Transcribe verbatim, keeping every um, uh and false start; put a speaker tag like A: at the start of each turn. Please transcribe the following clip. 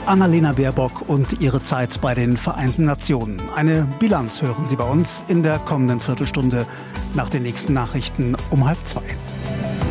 A: Annalena Baerbock und ihre Zeit bei den Vereinten Nationen. Eine Bilanz hören Sie bei uns in der kommenden Viertelstunde nach den nächsten Nachrichten um halb zwei.